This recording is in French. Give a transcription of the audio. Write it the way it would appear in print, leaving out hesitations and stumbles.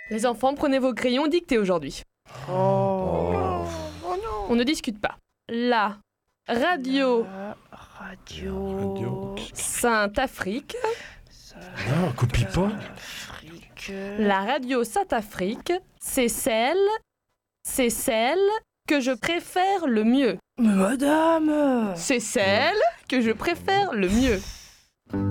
Les enfants, prenez vos crayons, dictez aujourd'hui. Oh non. On ne discute pas. La radio Radio Sainte-Afrique. Non, copie pas. Afrique. La radio Sainte-Afrique, c'est celle que je préfère le mieux. Mais madame. C'est celle que je préfère le mieux.